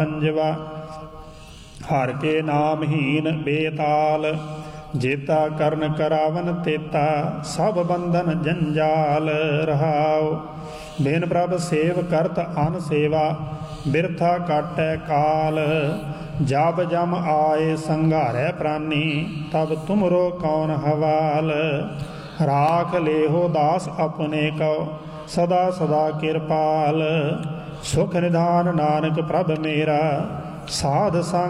ਅੰਜਵਾ ਹਰ ਕੇ ਨਾਮਹੀਨ ਬੇਤਾਲ, ਜੇਤਾ ਕਰਨ ਕਰਾਵਨ ਤੇਤਾ, ਸਭ ਬੰਧਨ ਜੰਜਾਲ। ਰਹਾਉ ਬਿਨ ਪ੍ਰਭ ਸੇਵ ਕਰਤ ਅਨ ਸੇਵਾ, ਬਿਰਥਾ ਕਾਟੈ ਕਾਲ। ਜਬ ਜਮ ਆਏ ਸੰਘਾਰੈ ਪ੍ਰਾਨੀ, ਤਬ ਤੁਮਰੋ ਕੌਣ ਹਵਾਲ। ਰਾਖ ਲੇਹੋ ਦਾਸ ਆਪਣੇ ਕਉ, ਸਦਾ ਸਦਾ ਕਿਰਪਾਲ। ਸੁਖ ਨਿਧਾਨ ਨਾਨਕ ਪ੍ਰਭ ਮੇਰਾ, ਸਾਧ ਸੰਗ